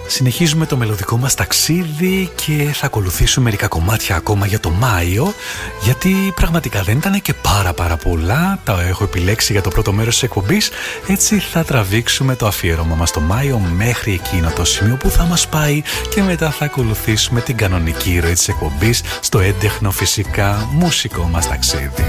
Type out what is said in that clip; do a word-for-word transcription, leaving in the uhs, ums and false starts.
Συνεχίζουμε το μελωδικό μας ταξίδι και θα ακολουθήσουμε μερικά κομμάτια ακόμα για το Μάιο, γιατί πραγματικά δεν ήταν και πάρα πάρα πολλά. Τα έχω επιλέξει για το πρώτο μέρος της εκπομπής. Έτσι θα τραβήξουμε το αφιέρωμα μας το Μάιο μέχρι εκείνο το σημείο που θα μας πάει και μετά θα ακολουθήσουμε την κανονική ροή της εκπομπής στο έντεχνο φυσικά μουσικό μας ταξίδι.